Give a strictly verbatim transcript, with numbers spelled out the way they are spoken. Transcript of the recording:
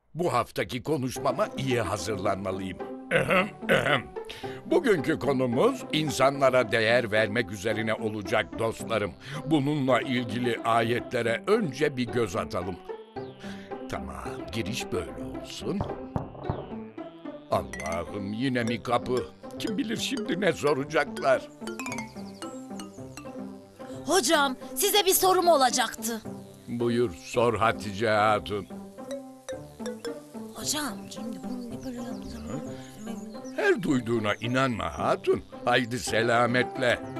Bu haftaki konuşmama iyi hazırlanmalıyım. Ehem, ehem. Bugünkü konumuz insanlara değer vermek üzerine olacak dostlarım. Bununla ilgili ayetlere önce bir göz atalım. Tamam, giriş böyle olsun. Allah'ım, yine mi kapı? Kim bilir şimdi ne soracaklar? Hocam, size bir sorum olacaktı. Buyur, sor Hatice Hatun. Hocam, şimdi bunu ne böyle yapacağım? Her duyduğuna inanma hatun. Haydi selametle.